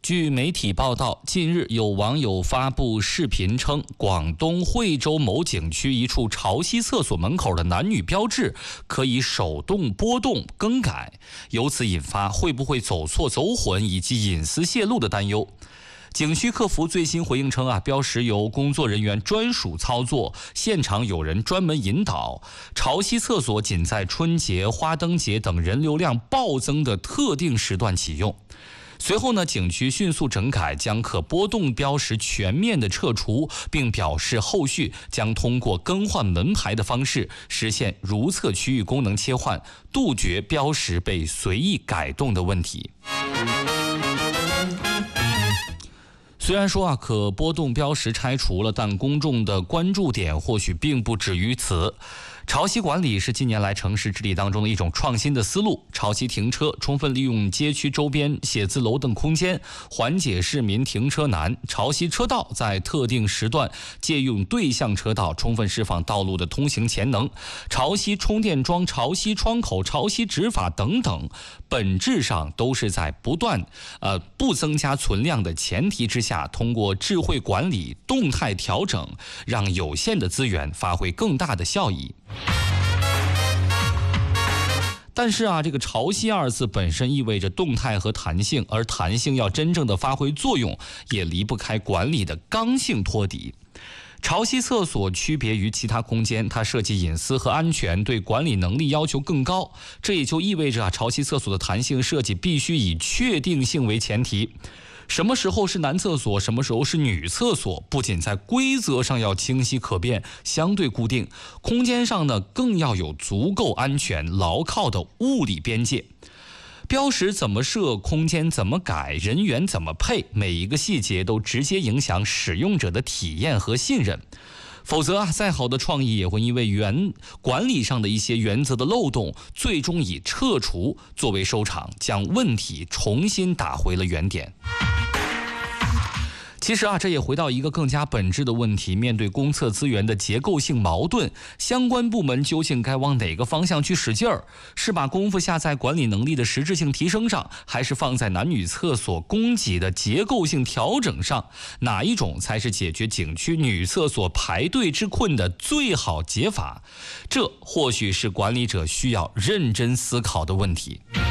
据媒体报道，近日有网友发布视频称，广东惠州某景区一处潮汐厕所门口的男女标志可以手动拨动更改，由此引发会不会走错走混以及隐私泄露的担忧。景区客服最新回应称标识由工作人员专属操作，现场有人专门引导。潮汐厕所仅在春节、花灯节等人流量暴增的特定时段启用。随后呢，景区迅速整改，将可波动标识全面的撤除，并表示后续将通过更换门牌的方式实现如厕区域功能切换，杜绝标识被随意改动的问题。虽然说可波动标识拆除了，但公众的关注点或许并不止于此。潮汐管理是近年来城市治理当中的一种创新的思路。潮汐停车充分利用街区周边写字楼等空间，缓解市民停车难。潮汐车道在特定时段借用对向车道，充分释放道路的通行潜能。潮汐充电桩、潮汐窗口、潮汐执法等等，本质上都是在不增加存量的前提之下，通过智慧管理、动态调整，让有限的资源发挥更大的效益。但是这个潮汐二字本身意味着动态和弹性，而弹性要真正的发挥作用，也离不开管理的刚性托底。潮汐厕所区别于其他空间，它涉及隐私和安全，对管理能力要求更高。这也就意味着潮汐厕所的弹性设计必须以确定性为前提。什么时候是男厕所，什么时候是女厕所，不仅在规则上要清晰可辨、相对固定，空间上呢更要有足够安全、牢靠的物理边界。标识怎么设，空间怎么改，人员怎么配，每一个细节都直接影响使用者的体验和信任。否则再好的创意也会因为管理上的一些原则的漏洞，最终以撤除作为收场，将问题重新打回了原点。其实这也回到一个更加本质的问题，面对公厕资源的结构性矛盾，相关部门究竟该往哪个方向去使劲儿？是把功夫下在管理能力的实质性提升上，还是放在男女厕所供给的结构性调整上？哪一种才是解决景区女厕所排队之困的最好解法？这或许是管理者需要认真思考的问题。